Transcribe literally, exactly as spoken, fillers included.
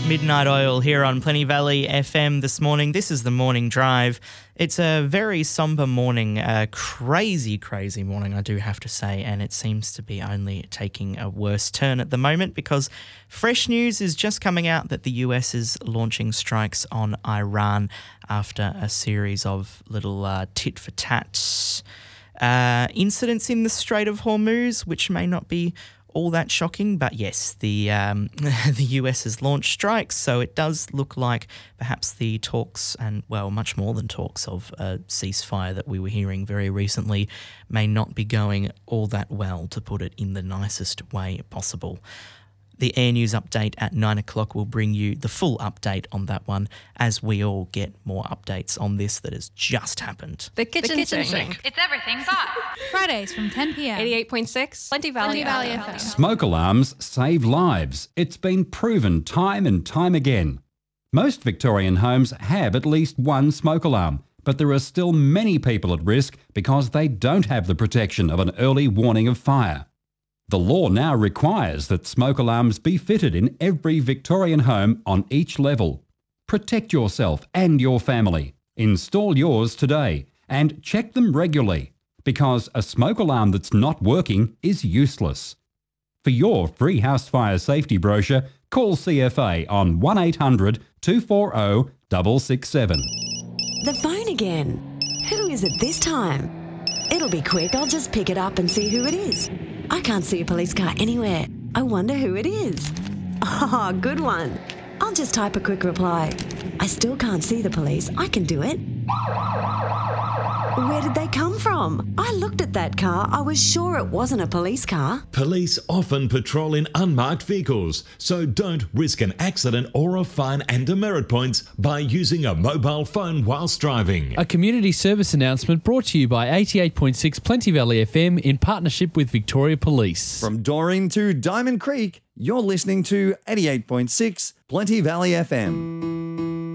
Midnight Oil here on Plenty Valley F M this morning. This is the morning drive. It's a very sombre morning, a crazy, crazy morning, I do have to say, and it seems to be only taking a worse turn at the moment because fresh news is just coming out that the U S is launching strikes on Iran after a series of little uh, tit-for-tat uh, incidents in the Strait of Hormuz, which may not be all that shocking, but yes, the um, the U S has launched strikes, so it does look like perhaps the talks, and well, much more than talks of a ceasefire that we were hearing very recently, may not be going all that well, to put it in the nicest way possible. The Air News update at nine o'clock will bring you the full update on that one as we all get more updates on this that has just happened. The kitchen, the kitchen sink. sink. It's everything but. Fridays from ten p.m. eighty-eight point six, Plenty Valley, Plenty Valley F M. F M. Smoke alarms save lives. It's been proven time and time again. Most Victorian homes have at least one smoke alarm, but there are still many people at risk because they don't have the protection of an early warning of fire. The law now requires that smoke alarms be fitted in every Victorian home on each level. Protect yourself and your family. Install yours today and check them regularly, because a smoke alarm that's not working is useless. For your free house fire safety brochure, call C F A on one eight hundred two four zero six six seven. The phone again. Who is it this time? It'll be quick. I'll just pick it up and see who it is. I can't see a police car anywhere. I wonder who it is. Oh, good one. I'll just type a quick reply. I still can't see the police. I can do it. Where did they come from? I looked at that car. I was sure it wasn't a police car. Police often patrol in unmarked vehicles, so don't risk an accident or a fine and demerit points by using a mobile phone whilst driving. A community service announcement brought to you by eighty-eight point six Plenty Valley F M in partnership with Victoria Police. From Doreen to Diamond Creek, you're listening to eighty-eight point six Plenty Valley F M.